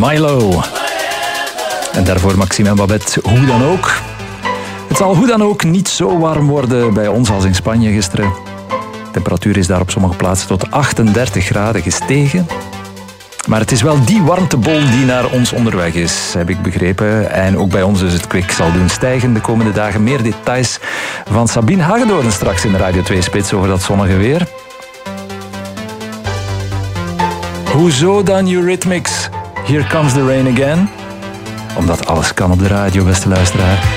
Milo. En daarvoor Maxime en Babette, hoe dan ook. Het zal hoe dan ook niet zo warm worden bij ons als in Spanje gisteren. De temperatuur is daar op sommige plaatsen tot 38 graden gestegen. Maar het is wel die warmtebol die naar ons onderweg is, heb ik begrepen. En ook bij ons dus het kwik zal doen stijgen de komende dagen. Meer details van Sabine Hagedoorn straks in de Radio 2 Spits over dat zonnige weer. Hoezo dan Eurythmics? Here Comes the Rain Again? Omdat alles kan op de radio, beste luisteraar.